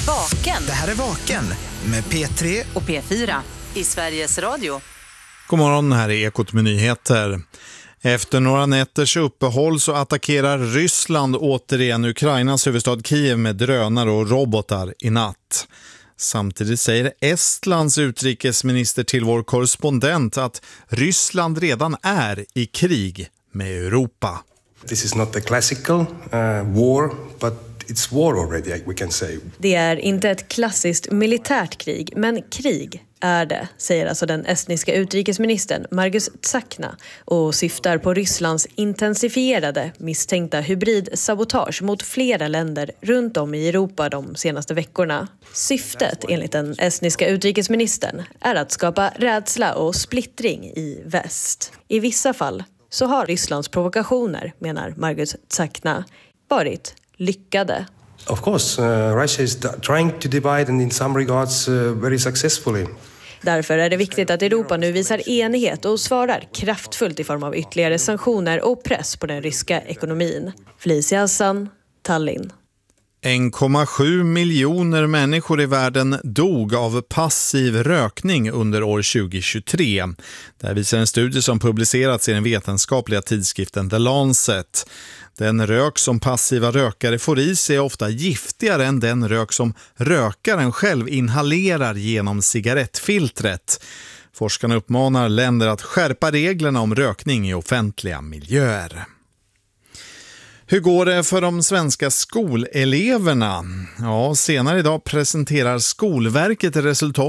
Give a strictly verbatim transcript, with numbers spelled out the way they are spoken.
Vaken. Det här är Vaken med P tre och P fyra i Sveriges Radio. God morgon, här är Ekot med nyheter. Efter några nätters uppehåll så attackerar Ryssland återigen Ukrainas huvudstad Kiev med drönare och robotar i natt. Samtidigt säger Estlands utrikesminister till vår korrespondent att Ryssland redan är i krig med Europa. This is not a classical uh, war, but it's war already, we can say. Det är inte ett klassiskt militärt krig, men krig är det, säger alltså den estniska utrikesministern Margus Tsahkna och syftar på Rysslands intensifierade misstänkta hybridsabotage mot flera länder runt om i Europa de senaste veckorna. Syftet, enligt den estniska utrikesministern, är att skapa rädsla och splittring i väst. I vissa fall så har Rysslands provokationer, menar Margus Tsahkna, varit lyckade. Of course, uh, Russia is trying to divide and in some regards uh, very successfully. Därför är det viktigt att Europa nu visar enighet och svarar kraftfullt i form av ytterligare sanktioner och press på den ryska ekonomin. Felicia Hassan, Tallinn. en komma sju miljoner människor i världen dog av passiv rökning under år tjugo tjugotre. Det här visar en studie som publicerats i den vetenskapliga tidskriften The Lancet. Den rök som passiva rökare får i sig är ofta giftigare än den rök som rökaren själv inhalerar genom cigarettfiltret. Forskarna uppmanar länder att skärpa reglerna om rökning i offentliga miljöer. Hur går det för de svenska skoleleverna? Ja, senare idag presenterar Skolverket resultat